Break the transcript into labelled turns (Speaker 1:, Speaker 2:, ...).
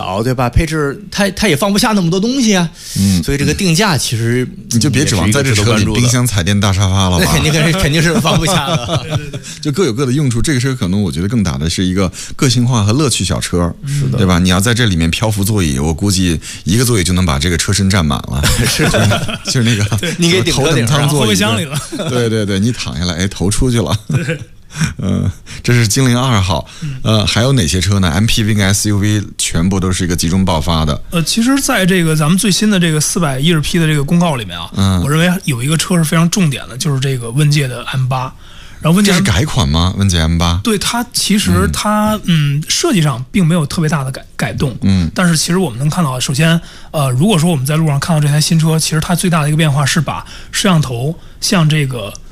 Speaker 1: 小，对吧？配置它也放不下那么多东西啊。所以这个定价其实
Speaker 2: 你就别指望在这车里冰箱、彩电、大沙发了吧？
Speaker 1: 那肯定是放不下的。
Speaker 3: 对，
Speaker 2: 就各有各的用处。这个车可能我觉得更打的是一个个性化和乐趣小车，
Speaker 1: 是的，
Speaker 2: 对吧？你要在这里面漂浮座椅，我估计一个座椅就能把这个车身占满了。
Speaker 1: 是的，
Speaker 2: 就是那个
Speaker 1: 你给顶
Speaker 2: 头等舱座椅，
Speaker 3: 后备箱里了。
Speaker 2: 对，你躺下来，哎，头出去了。这是精灵2号。还有哪些车呢 ？MPV 跟 SUV 全部都是一个集中爆发的。
Speaker 3: 其实在这个咱们最新的这个410匹的这个公告里面啊，我认为有一个车是非常重点的，就是这个问界的 M8。然后问界
Speaker 2: 这是改款吗？问界 M8？
Speaker 3: 对，它其实它设计上并没有特别大的改动。但是其实我们能看到，首先如果说我们在路上看到这台新车，其实它最大的一个变化是把摄像头向这个